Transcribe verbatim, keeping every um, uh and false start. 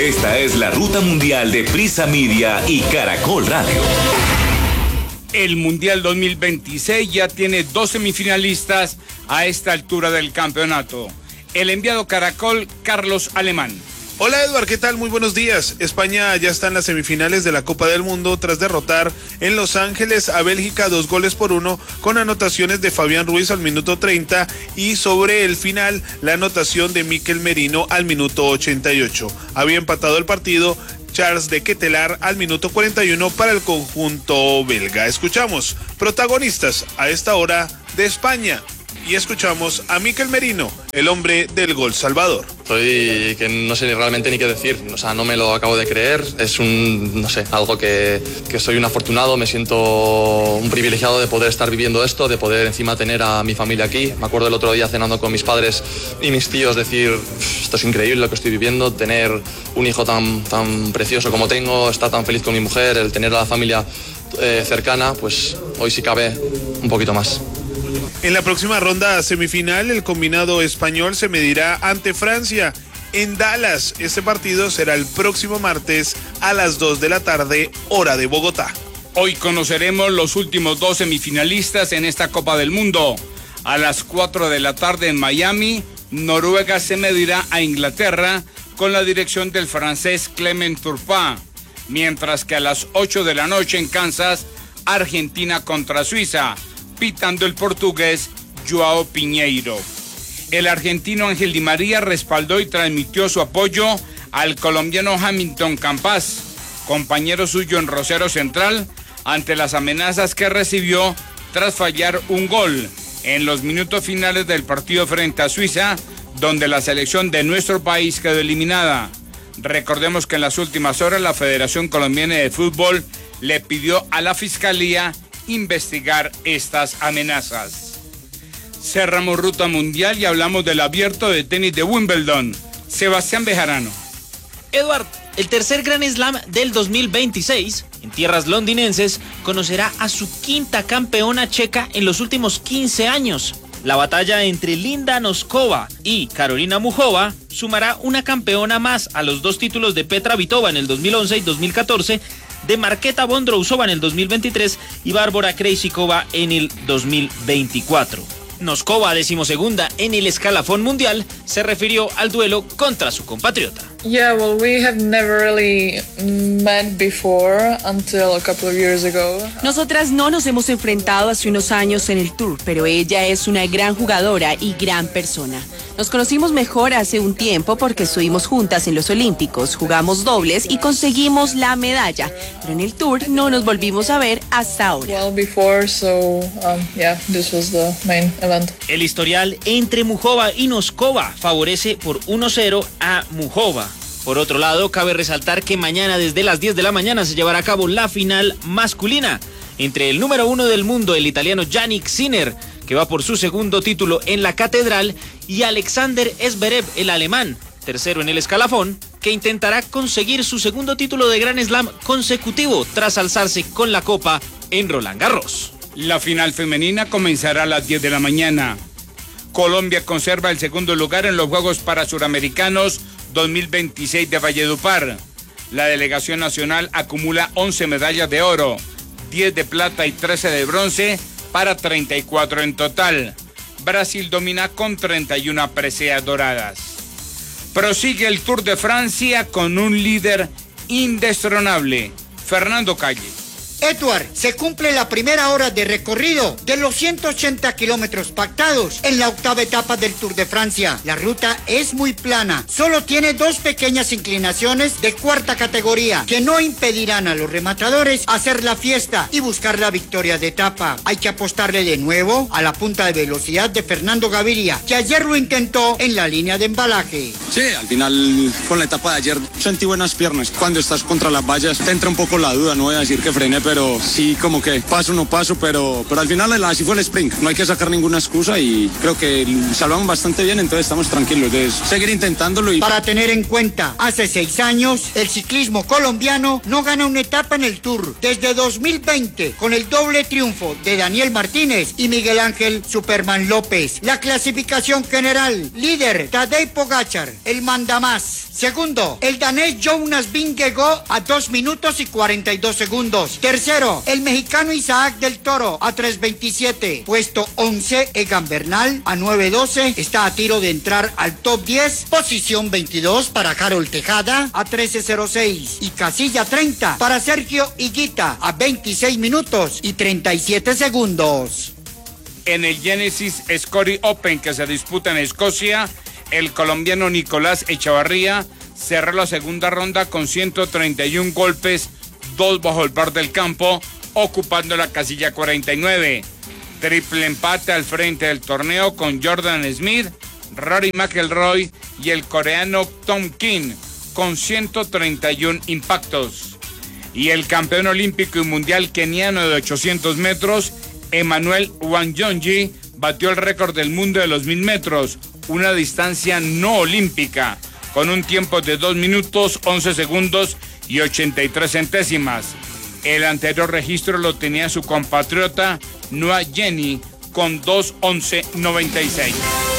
Esta es la ruta mundial de Prisa Media y Caracol Radio. El Mundial dos mil veintiséis ya tiene dos semifinalistas a esta altura del campeonato. El enviado Caracol, Carlos Alemán. Hola Eduard, ¿qué tal? Muy buenos días. España ya está en las semifinales de la Copa del Mundo tras derrotar en Los Ángeles a Bélgica dos goles por uno con anotaciones de Fabián Ruiz al minuto treinta y sobre el final la anotación de Mikel Merino al minuto ochenta y ocho. Había empatado el partido Charles de Ketelaar al minuto cuarenta y uno para el conjunto belga. Escuchamos protagonistas a esta hora de España. Y escuchamos a Mikel Merino, el hombre del gol salvador. Soy que no sé realmente ni qué decir, o sea, no me lo acabo de creer, es un, no sé, algo que, que soy un afortunado, me siento un privilegiado de poder estar viviendo esto, de poder encima tener a mi familia aquí. Me acuerdo el otro día cenando con mis padres y mis tíos decir, esto es increíble lo que estoy viviendo, tener un hijo tan, tan precioso como tengo, estar tan feliz con mi mujer, el tener a la familia eh, cercana, pues hoy sí cabe un poquito más. En la próxima ronda semifinal, el combinado español se medirá ante Francia en Dallas. Este partido será el próximo martes a las dos de la tarde, hora de Bogotá. Hoy conoceremos los últimos dos semifinalistas en esta Copa del Mundo. A las cuatro de la tarde en Miami, Noruega se medirá a Inglaterra con la dirección del francés Clement Turpin, mientras que a las ocho de la noche en Kansas, Argentina contra Suiza, pitando el portugués Joao Piñeiro. El argentino Ángel Di María respaldó y transmitió su apoyo al colombiano Hamilton Campas, compañero suyo en Rosario Central, ante las amenazas que recibió tras fallar un gol en los minutos finales del partido frente a Suiza, donde la selección de nuestro país quedó eliminada. Recordemos que en las últimas horas la Federación Colombiana de Fútbol le pidió a la Fiscalía investigar estas amenazas. Cerramos ruta mundial y hablamos del abierto de tenis de Wimbledon. Sebastián Bejarano. Eduard, el tercer Grand Slam del dos mil veintiséis, en tierras londinenses, conocerá a su quinta campeona checa en los últimos quince años. La batalla entre Linda Noskova y Karolina Muchova sumará una campeona más a los dos títulos de Petra Vitova en el dos mil once y dos mil catorce, de Marketa Vondrousova en el dos mil veintitrés y Bárbara Krejcikova en el dos mil veinticuatro. Noskova, decimosegunda en el escalafón mundial, se refirió al duelo contra su compatriota. Yeah, well, we have never really met before until a couple of years ago. Nosotras no nos hemos enfrentado hace unos años en el Tour, pero ella es una gran jugadora y gran persona. Nos conocimos mejor hace un tiempo porque estuvimos juntas en los Olímpicos, jugamos dobles y conseguimos la medalla, pero en el Tour no nos volvimos a ver hasta ahora. Well, before, so um, yeah, this was the main event. El historial entre Muchova y Noskova favorece por uno cero a Muchova. Por otro lado, cabe resaltar que mañana desde las diez de la mañana se llevará a cabo la final masculina entre el número uno del mundo, el italiano Jannik Sinner, que va por su segundo título en la Catedral, y Alexander Zverev, el alemán, tercero en el escalafón, que intentará conseguir su segundo título de Grand Slam consecutivo tras alzarse con la copa en Roland Garros. La final femenina comenzará a las diez de la mañana. Colombia conserva el segundo lugar en los Juegos Parasuramericanos dos mil veintiséis de Valledupar. La delegación nacional acumula once medallas de oro, diez de plata y trece de bronce, para treinta y cuatro en total. Brasil domina con treinta y una preseas doradas. Prosigue el Tour de Francia con un líder indestronable, Fernando Calle. Edward, se cumple la primera hora de recorrido de los ciento ochenta kilómetros pactados en la octava etapa del Tour de Francia. La ruta es muy plana, solo tiene dos pequeñas inclinaciones de cuarta categoría que no impedirán a los rematadores hacer la fiesta y buscar la victoria de etapa. Hay que apostarle de nuevo a la punta de velocidad de Fernando Gaviria, que ayer lo intentó en la línea de embalaje. Sí, al final con la etapa de ayer sentí buenas piernas. Cuando estás contra las vallas te entra un poco la duda, no voy a decir que frené, pero pero sí como que paso no paso, pero, pero al final así fue el sprint. No hay que sacar ninguna excusa y creo que salvamos bastante bien, entonces estamos tranquilos de seguir intentándolo. Y... Para tener en cuenta, hace seis años el ciclismo colombiano no gana una etapa en el Tour. Desde dos mil veinte, con el doble triunfo de Daniel Martínez y Miguel Ángel Superman López. La clasificación general, líder Tadej Pogačar, el mandamás. Segundo, el danés Jonas Vingegaard a dos minutos y cuarenta y dos segundos. Tercero, el mexicano Isaac del Toro a tres veintisiete. Puesto once, Egan Bernal a nueve doce. Está a tiro de entrar al top diez. Posición veintidós para Harold Tejada a trece cero seis. Y casilla treinta para Sergio Higuita a veintiséis minutos y treinta y siete segundos. En el Genesis Scotty Open que se disputa en Escocia, el colombiano Nicolás Echavarría cerró la segunda ronda con ciento treinta y uno golpes, dos bajo el bar del campo, ocupando la casilla cuarenta y nueve. Triple empate al frente del torneo con Jordan Smith, Rory McIlroy y el coreano Tom Kim con ciento treinta y uno impactos. Y el campeón olímpico y mundial keniano de ochocientos metros, Emmanuel Wanjonji, batió el récord del mundo de los mil metros, una distancia no olímpica, con un tiempo de dos minutos, once segundos y ochenta y tres centésimas. El anterior registro lo tenía su compatriota Noah Jenny con dos once noventa y seis.